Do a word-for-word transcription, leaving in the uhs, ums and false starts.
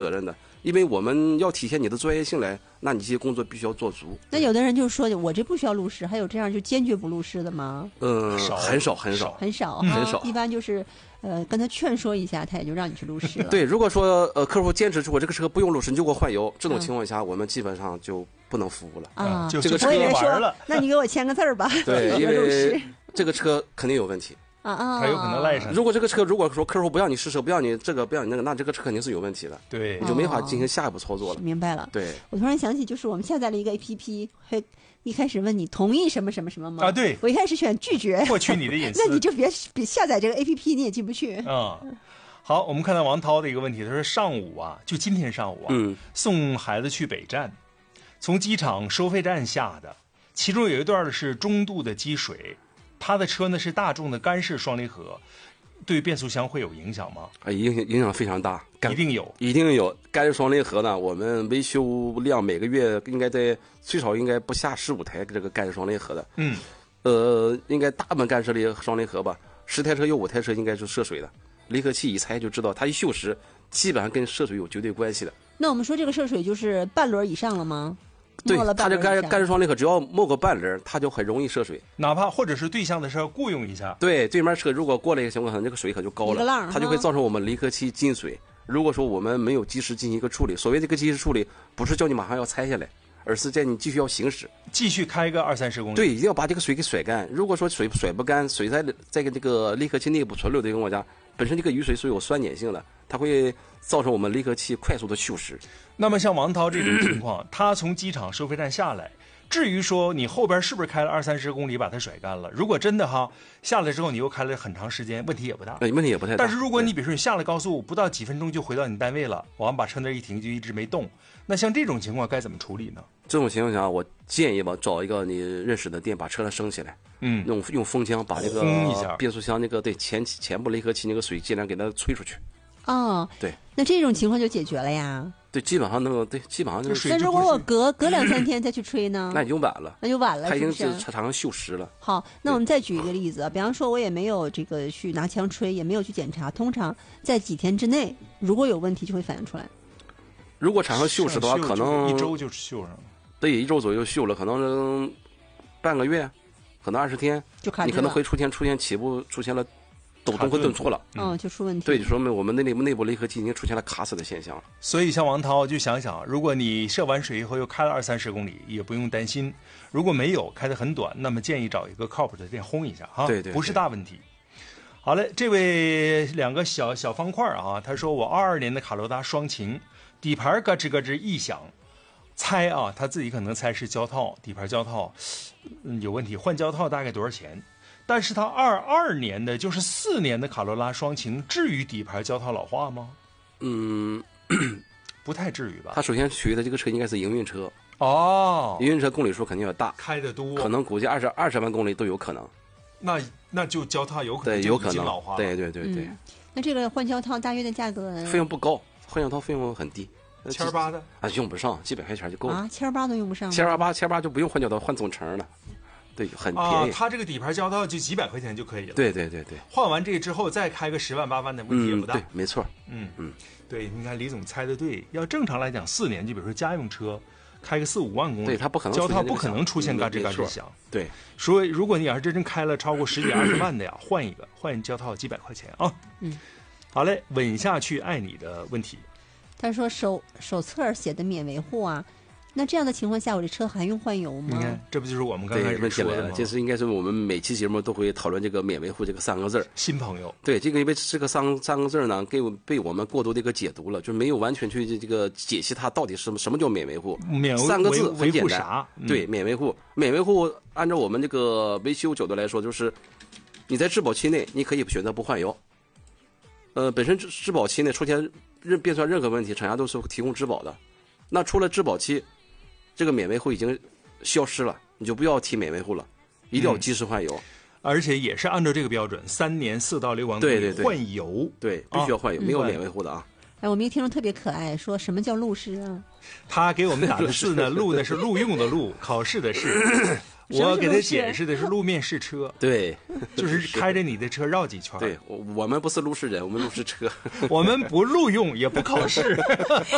责任的，因为我们要体现你的专业性来，那你这些工作必须要做足。 那有的人就说我这不需要路试，还有这样就坚决不路试的吗？ 嗯，很少很少很少很少， 一般就是呃跟他劝说一下，他也就让你去路试了。 对，如果说呃客户坚持出我这个车不用路试，你就给我换油，这种情况下、嗯、我们基本上就不能服务了啊。 就这个车我以为说了， 那你给我签个字儿吧。 对，因为这个车肯定有问题。 啊啊！ 还有可能赖上。 如果这个车，如果说客户不要你试车，不要你这个，不要你那个，那这个车肯定是有问题的。 对， 你就没法进行下一步操作了。 明白了。 对， 我突然想起，就是我们下载了一个 A P P， 会一开始问你同意什么什么什么吗？ 啊，对。 我一开始选拒绝， 获取你的隐私。 那你就别别下载这个 A P P， 你也进不去。 嗯。好，我们看到王涛的一个问题，他说上午啊，就今天上午啊， 嗯， 送孩子去北站，从机场收费站下的，其中有一段是中度的积水。他的车呢是大众的干式双离合，对变速箱会有影响吗？ 啊，影响影响非常大， 一定有， 一定有。干式双离合呢，我们维修量每个月应该在最少应该不下十五台这个干式双离合的。 嗯， 呃，应该大部分干式离双离合吧，十台车有五台车应该是涉水的。离合器一拆就知道，它一锈蚀，基本上跟涉水有绝对关系的。 那我们说这个涉水就是半轮以上了吗？ 对，它这干干式双离合只要没个半轮，它就很容易涉水。 哪怕或者是对向的车雇佣一下， 对，对面车如果过来一个情况下，这个水可就高了，它就会造成我们离合器进水。如果说我们没有及时进行一个处理，所谓这个及时处理，不是叫你马上要拆下来，而是在你继续要行驶， 继续开个二三十公里。 对，一定要把这个水给甩干。如果说水甩不干，水在在这个离合器内部存留的情况下，本身这个雨水是有酸碱性的，它会造成我们离合器快速的锈蚀。 那么像王涛这种情况，他从机场收费站下来，至于说你后边是不是开了二三十公里把它甩干了，如果真的哈下来之后你又开了很长时间，问题也不大。 对，问题也不太大。 但是如果你比如说你下了高速不到几分钟就回到你单位了，完把车那一停就一直没动，那像这种情况该怎么处理呢？ 这种情况下，我建议吧，找一个你认识的店，把车升起来， 嗯， 用用风枪把那个变速箱那个对前前部离合器那个水尽量给它吹出去。 哦， 对， 那这种情况就解决了呀。 对，基本上能够对，基本上就是。 那如果我隔隔两三天再去吹呢？ 那就晚了， 那就晚了， 它已经是常常锈蚀了。 好，那我们再举一个例子，比方说我也没有这个去拿枪吹，也没有去检查，通常在几天之内，如果有问题就会反映出来。 如果产生锈蚀的话，可能一周就锈上了。 对，一周左右锈了，可能半个月，可能二十天， 就卡你可能会出现出现起步出现了抖动或顿挫了， 嗯，就出问题。 对，就说明我们的内部内部离合器已经出现了卡死的现象。 所以像王涛就想想，如果你涉完水以后又开了二三十公里，也不用担心；如果没有开得很短，那么建议找一个靠谱的店轰一下哈， 对 对, 对， 不是大问题。好嘞，这位两个小小方块啊，他说我二二年的卡罗拉双擎，底盘咯吱咯吱异响。猜啊，他自己可能猜是胶套，底盘胶套、嗯、有问题，换胶套大概多少钱？但是他二二年的就是四年的卡罗拉双擎，至于底盘胶套老化吗？ 嗯， 不太至于吧。 他首先取的这个车应该是营运车哦， 营运车公里数肯定要大， 开得多， 可能估计二十二十万公里都有可能。 那那就胶套有可能就已经老化了， 对对对对、 嗯。那这个换胶套大约的价格？ 费用不高，换胶套费用很低。 千八的啊，用不上，几百块钱就够了啊，千八都用不上， 千八八千八就不用换胶套，换总成了，对，很便宜。 啊，它这个底盘胶套就几百块钱就可以了。 对对对对， 换完这个之后再开个十万八万的问题也不大。 嗯、对，没错。 嗯嗯，对，你看李总猜的对，要正常来讲，四年就比如说家用车，开个四五万公里， 对，它不可能胶套不可能出现嘎吱嘎吱响。 对， 所以如果你要是真正开了超过十几二十万的呀，换一个换胶套几百块钱啊。 嗯， 好嘞，稳下去爱你的问题。 他说手手册写的免维护啊，那这样的情况下，我这车还用换油吗？ 你看，这不就是我们刚才说的吗？ 这是应该是我们每期节目都会讨论这个免维护这个三个字。 新朋友， 对这个，因为这个三三个字呢，给被我们过度的一个解读了，就没有完全去这个解析它到底什么什么叫免维护。 免维三个字很简单， 啥？ 嗯、对，免维护，免维护按照我们这个维修角度来说，就是你在质保期内，你可以选择不换油。呃，本身质保期内出现任变算任何问题，厂家都是提供质保的。那出了质保期，这个免维护已经消失了，你就不要提免维护了，一定要及时换油。 嗯、而且也是按照这个标准，三年四到六万公里对对对换油， 对，必须要换油，啊、没有免维护的啊。 哎，我们一个听众特别可爱，说什么叫路试啊？ 他给我们打的字呢，路呢是录用的路，考试的试。我给他解释的是路面试车， 对， 就是开着你的车绕几圈。 对，我们不是路试人，我们路试车， 我们不录用也不考试。